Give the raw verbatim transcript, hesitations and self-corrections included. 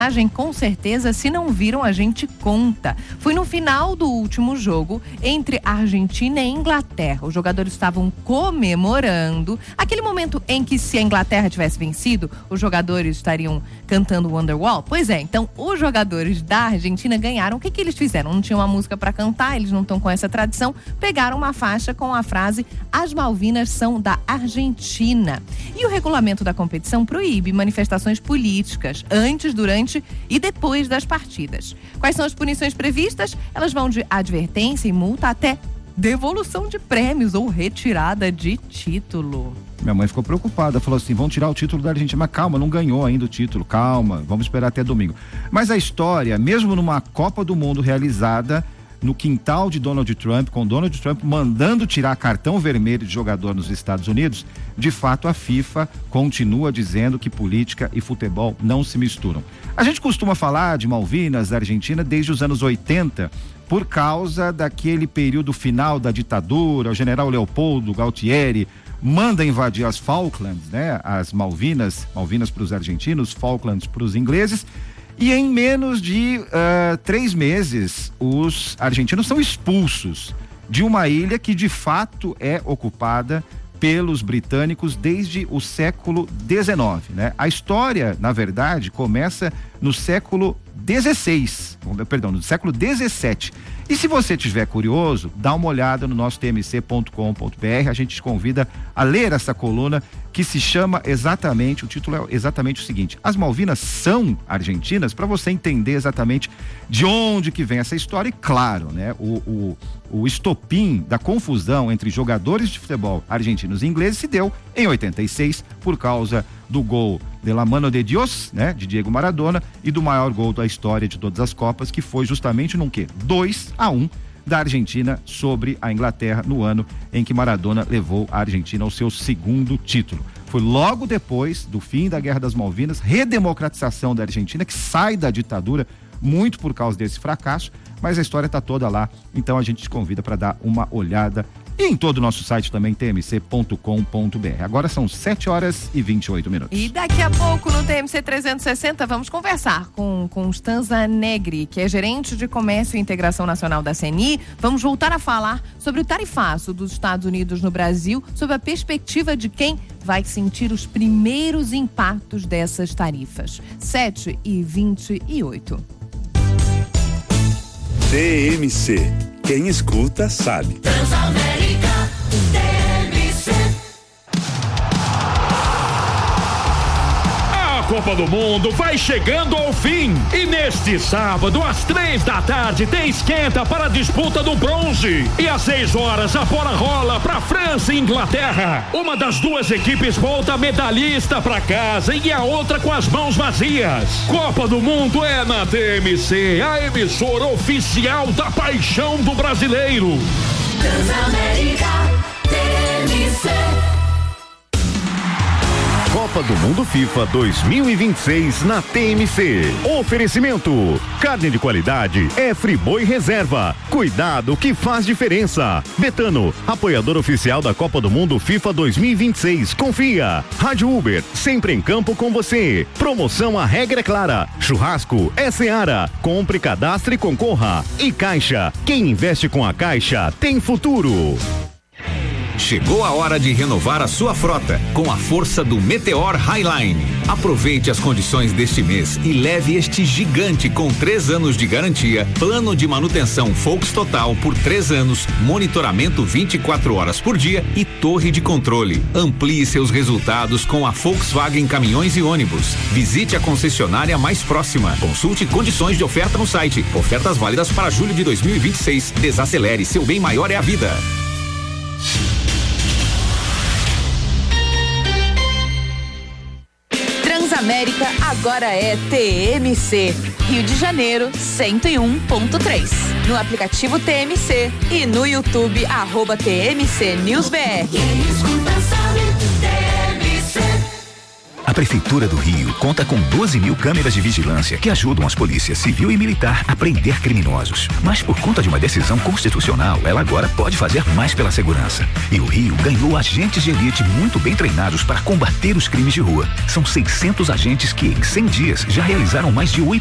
com certeza, se não viram, a gente conta. Foi no final do último jogo entre Argentina e Inglaterra. Os jogadores estavam comemorando aquele momento em que, se a Inglaterra tivesse vencido, os jogadores estariam cantando Wonderwall. Pois é, então os jogadores da Argentina ganharam. O que que eles fizeram? Não tinham uma música para cantar, eles não estão com essa tradição. Pegaram uma faixa com a frase: as Malvinas são da Argentina. E o regulamento da competição proíbe manifestações políticas antes, durante e depois das partidas. Quais são as punições previstas? Elas vão de advertência e multa até devolução de prêmios ou retirada de título. Minha mãe ficou preocupada, falou assim: vão tirar o título da Argentina. Mas calma, não ganhou ainda o título, calma, vamos esperar até domingo. Mas a história, mesmo numa Copa do Mundo realizada no quintal de Donald Trump, com Donald Trump mandando tirar cartão vermelho de jogador nos Estados Unidos, de fato a FIFA continua dizendo que política e futebol não se misturam. A gente costuma falar de Malvinas, da Argentina, desde os anos oitenta, por causa daquele período final da ditadura. O general Leopoldo Galtieri manda invadir as Falklands, né? As Malvinas, Malvinas para os argentinos, Falklands para os ingleses. E em menos de uh, três meses, os argentinos são expulsos de uma ilha que de fato é ocupada pelos britânicos desde o século dezenove, né? A história, na verdade, começa no século dezesseis, perdão, no século dezessete. E se você tiver curioso, dá uma olhada no nosso t m c ponto com ponto b r. A gente te convida a ler essa coluna que se chama exatamente, o título é exatamente o seguinte: as Malvinas são argentinas, para você entender exatamente de onde que vem essa história. E claro, né, o, o, o estopim da confusão entre jogadores de futebol argentinos e ingleses se deu em oitenta e seis por causa do gol de la mano de Dios, né, de Diego Maradona, e do maior gol da história de todas as Copas, que foi justamente num quê? dois a um da Argentina sobre a Inglaterra, no ano em que Maradona levou a Argentina ao seu segundo título. Foi logo depois do fim da Guerra das Malvinas, redemocratização da Argentina, que sai da ditadura muito por causa desse fracasso, mas a história está toda lá, então a gente te convida para dar uma olhada. E em todo o nosso site também, t m c ponto com ponto b r. Agora são sete horas e vinte e oito minutos. E daqui a pouco no T M C trezentos e sessenta vamos conversar com Constanza Negri, que é gerente de Comércio e Integração Nacional da C N I. Vamos voltar a falar sobre o tarifaço dos Estados Unidos no Brasil, sob a perspectiva de quem vai sentir os primeiros impactos dessas tarifas. sete e vinte e oito. T M C. Quem escuta sabe. Transamérica T M C. A Copa do Mundo vai chegando ao fim e neste sábado às três da tarde tem esquenta para a disputa do bronze e às seis horas a bola rola para França e Inglaterra. Uma das duas equipes volta medalhista para casa e a outra com as mãos vazias. Copa do Mundo é na T M C, a emissora oficial da paixão do brasileiro. Transamérica T M C. Copa do Mundo FIFA dois mil e vinte e seis na T M C. Oferecimento: carne de qualidade é Friboi Reserva. Cuidado que faz diferença. Betano, apoiador oficial da Copa do Mundo FIFA dois mil e vinte e seis. Confia. Rádio Uber, sempre em campo com você. Promoção A Regra é Clara. Churrasco é Seara. Compre, cadastre e concorra. E Caixa, quem investe com a Caixa tem futuro. Chegou a hora de renovar a sua frota com a força do Meteor Highline. Aproveite as condições deste mês e leve este gigante com três anos de garantia, plano de manutenção Volks Total por três anos, monitoramento vinte e quatro horas por dia e torre de controle. Amplie seus resultados com a Volkswagen Caminhões e Ônibus. Visite a concessionária mais próxima. Consulte condições de oferta no site. Ofertas válidas para julho de dois mil e vinte e seis. Desacelere, seu bem maior é a vida. Transamérica agora é T M C. Rio de Janeiro, cento e um ponto três. No aplicativo T M C e no YouTube, arroba T M C News B R. Quem escuta sabe, T M C. A Prefeitura do Rio conta com doze mil câmeras de vigilância que ajudam as polícias civil e militar a prender criminosos. Mas por conta de uma decisão constitucional, ela agora pode fazer mais pela segurança. E o Rio ganhou agentes de elite muito bem treinados para combater os crimes de rua. São seiscentos agentes que, em cem dias, já realizaram mais de oito